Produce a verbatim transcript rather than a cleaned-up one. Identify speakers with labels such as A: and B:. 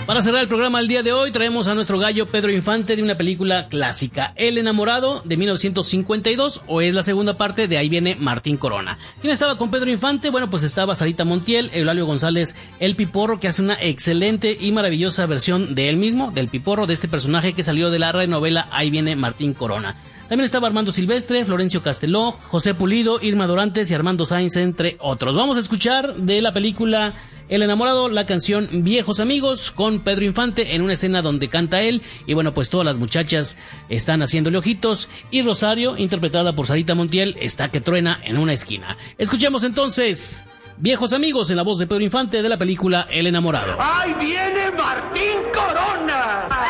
A: Para cerrar el programa el día de hoy, traemos a nuestro gallo Pedro Infante de una película clásica, El enamorado, de mil novecientos cincuenta y dos, o es la segunda parte de Ahí viene Martín Corona. ¿Quién estaba con Pedro Infante? Bueno, pues estaba Sarita Montiel, Eulalio González, el Piporro, que hace una excelente y maravillosa versión de él mismo, del Piporro, de este personaje que salió de la telenovela Ahí viene Martín Corona. También estaba Armando Silvestre, Florencio Casteló, José Pulido, Irma Dorantes y Armando Sáenz, entre otros. Vamos a escuchar de la película El enamorado la canción Viejos Amigos con Pedro Infante en una escena donde canta él y bueno, pues todas las muchachas están haciéndole ojitos y Rosario, interpretada por Sarita Montiel, está que truena en una esquina. Escuchemos entonces Viejos Amigos en la voz de Pedro Infante de la película El enamorado.
B: ¡Ahí viene Martín Corona!